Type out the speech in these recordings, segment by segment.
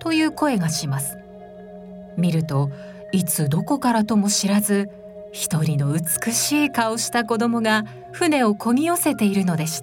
という声がします。見るといつどこからとも知らず、一人の美しい顔した子供が船を漕ぎ寄せているのでした。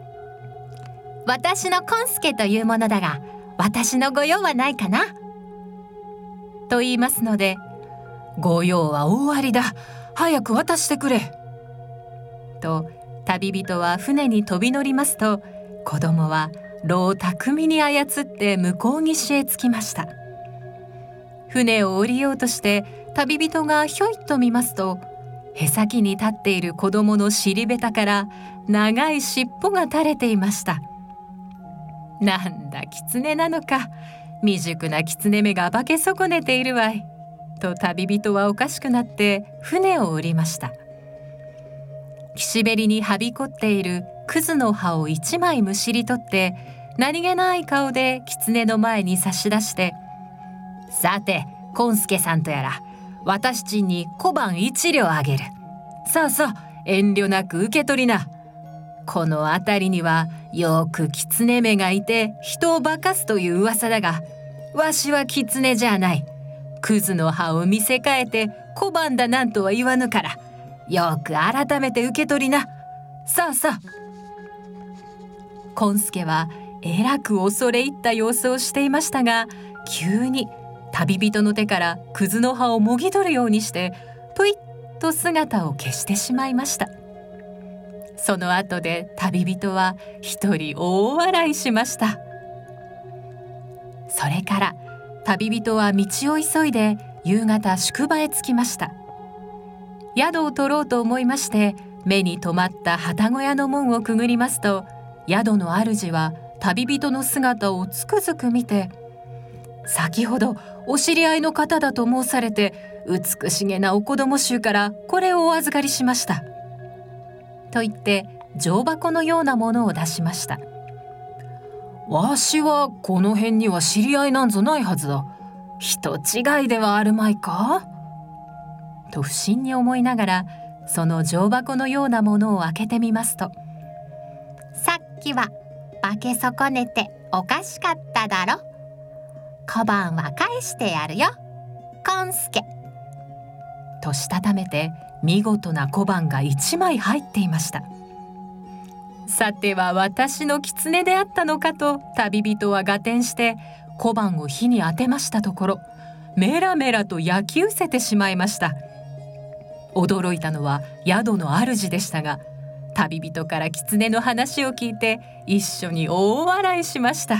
私のコンスケというものだが、私の御用はないかなと言いますので、御用は大ありだ、早く渡してくれと旅人は船に飛び乗りますと、子供は櫓を巧みに操って向こう岸へ着きました。船を降りようとして旅人がひょいっと見ますと、へさきに立っている子供の尻べたから長い尻尾が垂れていました。なんだ狐なのか、未熟な狐目が化け損ねているわいと旅人はおかしくなって船を降りました。岸べりにはびこっている葛の葉を一枚むしり取って、何気ない顔で狐の前に差し出して、さてコンスケさんとやら、私ちんに小判1両あげる。さあさあ遠慮なく受け取りな。この辺りにはよく狐目がいて人を化かすという噂だが、わしは狐じゃない。葛の葉を見せかえて小判だなんとは言わぬから、よく改めて受け取りな。さあさあ。コンスケはえらく恐れ入った様子をしていましたが、急に旅人の手から葛の葉をもぎ取るようにしてぷいっと姿を消してしまいました。その後で旅人は一人大笑いしました。それから旅人は道を急いで夕方宿場へ着きました。宿を取ろうと思いまして、目に留まった旅籠屋の門をくぐりますと、宿の主は旅人の姿をつくづく見て、先ほどお知り合いの方だと申されて、美しげなお子供衆からこれをお預かりしましたと言って錠箱のようなものを出しました。わしはこの辺には知り合いなんぞないはずだ。人違いではあるまいかと不審に思いながら、その錠箱のようなものを開けてみますと、さっきは化け損ねておかしかっただろ。小判は返してやるよ、コンスケとしたためて、見事な小判が1枚入っていました。さては私の狐であったのかと旅人は合点して小判を火に当てましたところ、メラメラと焼き失せてしまいました。驚いたのは宿の主でしたが、旅人から狐の話を聞いて一緒に大笑いしました。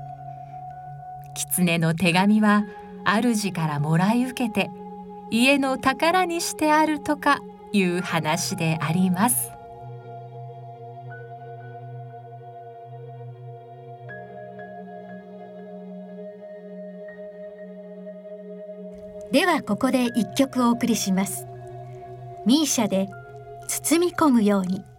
狐の手紙は主からもらい受けて家の宝にしてあるとかいう話であります。 ではここで一曲お送りします。ミーシャで包み込むように。